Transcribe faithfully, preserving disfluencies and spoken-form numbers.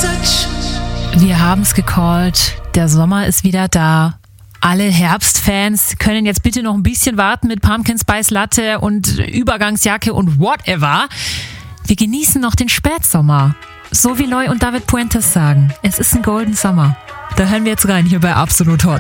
Wir haben es gecallt. Der Sommer ist wieder da. Alle Herbstfans können jetzt bitte noch ein bisschen warten mit Pumpkin Spice Latte und Übergangsjacke und whatever. Wir genießen noch den Spätsommer. So wie Loy und David Puentes sagen. Es ist ein Golden Summer. Da hören wir jetzt rein hier bei Absolut Hot.